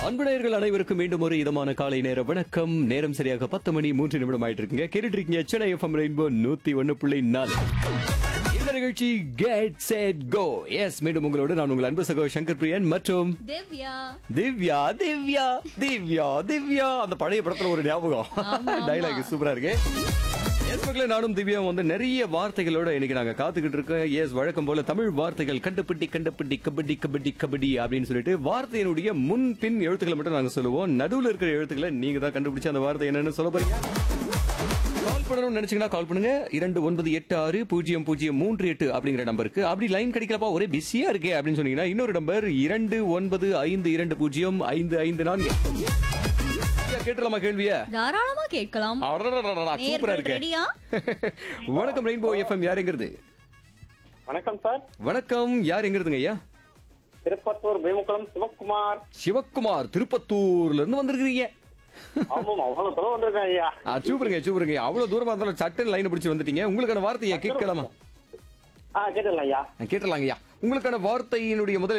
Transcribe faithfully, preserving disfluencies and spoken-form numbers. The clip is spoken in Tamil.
அன்பு நேயர்கள் அனைவருக்கும் மீண்டும் ஒரு இதமான காலை நேர வணக்கம். நேரம் சரியாக பத்து மணி மூன்று நிமிடம் ஆயிட்டு இருக்குங்க. கேட்டுட்டு இருக்கீங்க சென்னை எஃப்எம் ரெயின்போ நூத்தி ஒன்னு புள்ளி நாலு. இந்த நிகழ்ச்சி கெட் செட் கோ. எஸ், மீண்டும் உங்களோடு நான் உங்கள் அன்பு சகோ சங்கர் பிரியன் மற்றும் திவ்யா திவ்யா திவ்யா திவ்யா திவ்யா அந்த பழைய படத்துல ஒரு ஞாபகம் டைலாக் சூப்பரா இருக்கு. எஸ் மக்களே, நானும் திவ்யா வந்து நிறைய வார்த்தைகளோட இன்னைக்கு நாங்க காத்துக்கிட்டு இருக்கோம். எஸ், வழக்கம் போல தமிழ் வார்த்தைகள் கண்டுபிடி கண்டுபிடி கபடி கபடி கபடி அப்படின்னு சொல்லிட்டு வார்த்தையினுடைய முன் பின் எழுத்துக்களை மட்டும் நாங்க சொல்லுவோம். நடுவுல இருக்கிற எழுத்துக்களை நீங்க தான் கண்டுபிடிச்சு அந்த வார்த்தை என்னன்னு சொல்ல போறீங்க. கால் பண்ணணும்னு நினைச்சீங்கன்னா கால் பண்ணுங்க. இரண்டு ஒன்பது எட்டு ஆறு பூஜ்ஜியம் பூஜ்ஜியம் மூன்று எட்டு அப்படிங்கிற நம்பருக்கு. அப்படி லைன் கிடைக்கிறப்பா ஒரே பிஸியா இருக்கே அப்படின்னு சொன்னீங்கன்னா இன்னொரு நம்பர் இரண்டு ஒன்பது ஐந்து இரண்டு பூஜ்ஜியம் ஐந்து ஐந்து நான்கு. கேட்டலாமா கேள்விய? தாராளமா கேட்கலாம். சூப்பரா இருக்கு. ரெடியா? வணக்கம் ரெயின்போ எஃப்எம். யார் எங்கிறது? வணக்கம் சார். வணக்கம், யார் எங்கிறதுங்க ஐயா? திருப்பத்தூர் பீமுக்குளம் சிவக்குமார். சிவக்குமார், திருப்பத்தூர்ல இருந்து வந்திருக்கீங்க. ஆமாம், அவ்வளவு தூரம் வந்திருக்கேன் ஐயா. சூப்பருங்க சூப்பருங்க. அவ்வளவு தூரமா இருந்தாலும் சட்டன் லைன் பிடிச்சு வந்துட்டீங்க. உங்களுக்கான வார்த்தையை கேட்கலாமா? ஆ கேட்டலாம் ஐயா. கேட்டலாங்க ஐயா. உங்களுக்கான வார்த்தையினுடைய முதல்